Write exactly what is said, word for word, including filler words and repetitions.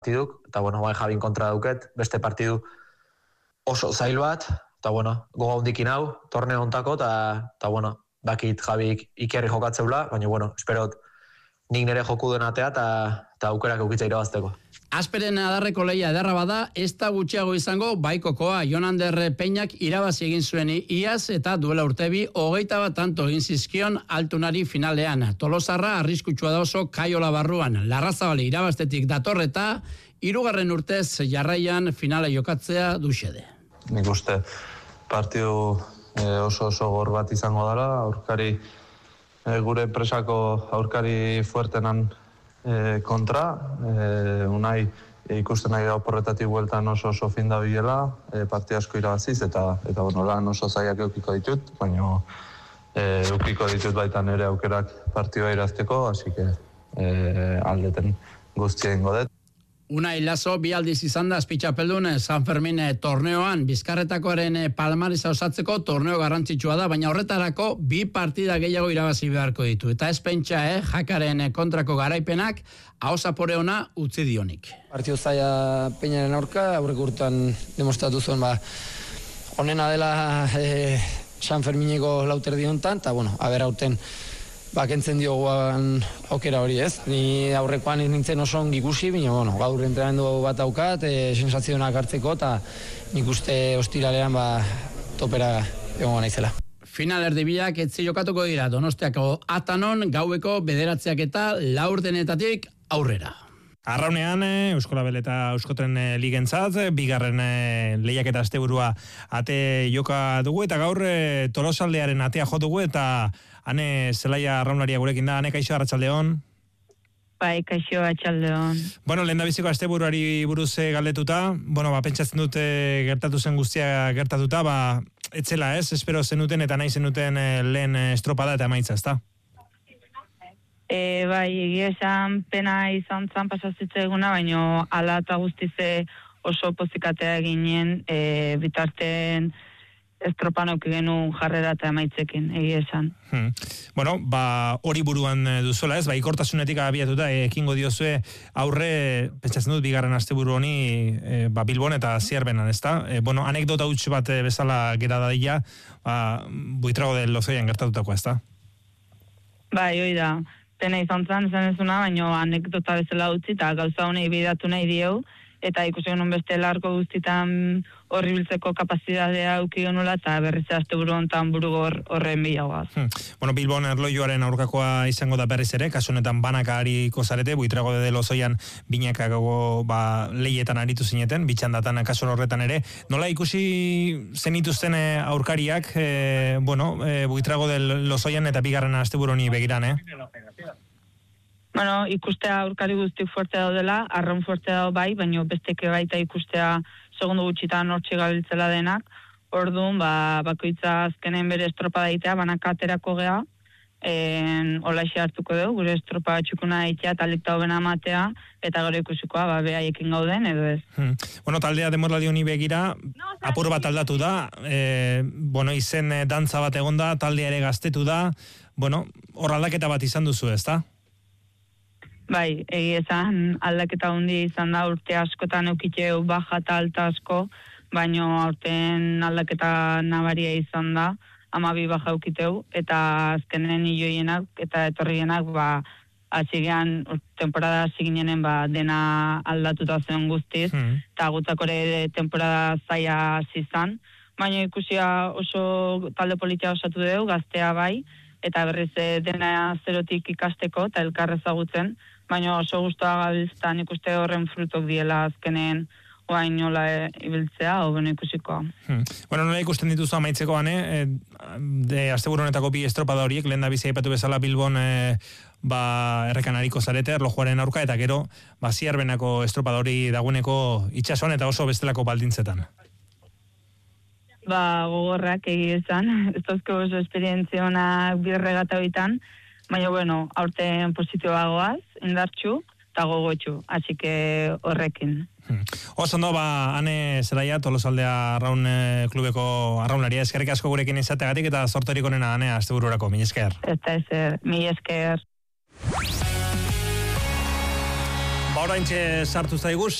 partiduk, eta bueno, bai Jabin kontra dauket, beste partidu oso zail bat, eta bueno, goga hundikin hau, torneo ontako, eta bueno, bakit Jabik ikerri jokatzeula, baina bueno, esperot nik nire joku duen atea, eta aukerak eukitza irabazteko. Azperen adarreko lehia ederra bada, ez da gutxiago izango baikokoa. Jon Ander Peñak irabazi egin zuen iaz eta duela urtebi hogeita bat tanto egin zizkion Altunari finalean. Tolosarra arriskutsua da oso Kaiola barruan. Larrazabali irabaztetik datorreta, hirugarren urtez jarraian finala jokatzea du xede. Nik uste partidu oso oso gor bat izango dara, aurkari gure presako aurkari fuertenan E, kontra, e, unai e, ikusten nahi da oporretatik bueltan oso oso fin da bilela, e, parti asko irabaziz, eta, eta bueno, lan oso zaiak eukiko ditut, baina e, eukiko ditut baita nire aukerak partioa irazteko, hasi que e, aldeten guztia ingo dut. Unai Laso bi aldiz izan da azpitxapeldun San Fermin torneoan, Bizkarretakoaren palmarisa osatzeko torneo garrantzitsua da, baina horretarako bi partida gehiago irabazi beharko ditu. Eta ez pentsa, eh, jakaren kontrako garaipenak, ahosapore ona utzi dionik. Partio zaila Peñaren aurka, aurreko urtean demostratu zuen, ba, onena dela eh, San Fermineko lauterdi hontan, eta bueno, aber aurten bakentzen dioguan aukera hori, ez? Ni aurrekoan nintzen oso ongi ikusi, baina bueno, gaur entrenamendu bat daukat, e, sensazionak hartzeko, eta nik uste ostiralean ba, topera egongo naizela. Final erdibiak etzi jokatuko dira Donostiako Atanon gaueko bederatziak eta laurdenetatik aurrera. Arraunean, Euskolabel eta Euskotren ligentzat, bigarren lehiak eta asteburua ate joka dugu, eta gaur Tolosaldearen atea jo dugu, eta ane zelaia arraunaria gurekin da, ane kaixo arratsaldeon. Bai, kaixo arratsaldeon. Bueno, lehen da biziko asteburuari buruz galdetuta, bueno, ba, pentsatzen dute gertatu zen guztia gertatuta, ba, etzela ez, espero zenuten eta nahi zenuten lehen estropada eta emaitza, ezta? E, bai, egia esan pena izan zan pasazitza eguna, baina ala eta guztize oso pozikatea ginen e, bitarten estropan auki genuen jarrera eta emaitzekin, egia esan. Hmm. Bueno, ba, hori buruan duzuela ez, ba, ikortasunetik abiatuta ekingo diozue aurre, pentsatzen dut, bigarren asteburu honi e, ba, Bilbon eta Zierbenan, ezta? E, bueno, anekdota huts bat bezala gera dadila, ba, Buitrago del Lozoian gertatutako, ezta? Bai, hoi da. Pena izan zen, esan ezuna, baina anekdota bezala utzi, eta gauza honei bidatu nahi dieu, eta ikusi genuen beste larko guztitan horri biltzeko kapazitatea auki genula, eta berriz asteburu hontan burugor horren bilagoaz. Hmm. Bueno, Bilbon erlojuaren aurkakoa izango da berriz ere, kasu honetan banaka hariko zarete, Buitrago de Lozoian binakago ba, lehietan aritu zineten, bitxandatan kasu horretan ere. Nola ikusi zenituzten aurkariak, e, bueno, e, Buitrago de Lozoian eta bigarren asteburu honi begiran, eh? Bueno, ikustea aurkari guztik fuerte daudela, arraun fuerte dago bai, baina besteke baita ikustea segundu gutxitan hortxe gabiltzela denak. Orduan, ba, bakoitza azkenen bere estropa daitea, banaka aterako geha, holaxe hartuko dugu, gure estropa txukuna daitea, talikta hobena matea, eta gero ikusikoa, ba, behaiekin gauden, edo ez. Hmm. Bueno, taldea demoraldi honi begira, apur bat aldatu da, e, bueno, izen dantza bat egonda, taldea ere gaztetu da, bueno, hor aldaketa bat izan duzu, ezta? Bai, egia esan aldaketa hundi izan da, urte askotan eukiteu baja eta alta asko, baino aurten aldaketa nabaria izan da, amabi baja eukiteu, eta azkenen ioienak eta etorrienak, ba, azigean, temporada aziginenen, ba, dena aldatuta zen guztiz, hmm. eta gutzakore temporada zaia zizan, baina ikusia oso talde politia osatu dugu, gaztea bai, eta berriz dena zerotik ikasteko, eta elkarrezagutzen, baina oso guztua gabiltzan ikuste horren frutok diela azkenen oain nola e, ibiltzea, o beno ikusikoa. Hmm. Bueno, nola ikusten dituzu amaitzeko, ane, e, de asteburu honetako bi estropada horiek, lehen da bizi aipatu bezala Bilbon e, ba, errekan hariko zarete, erlojuaren aurka, eta gero, ba, Zierbenako estropada hori dagoeneko itxason eta oso bestelako baldintzetan. Ba, gogorrak egia esan, ez tozko oso esperientzia honak birregata hoitan, baina, bueno, aurten positioagoaz, indartxu, eta gogotxu, así que horrekin. Hmm. Oso ondo, ba, ane zelaia, Tolosaldea arraun e, klubeko arraunaria, eskerrik asko gurekin izategatik, eta sorterik onena, ane, astebururako, mil esker. Ez da ezer, mil esker. Ba, oraintxe sartu zaigu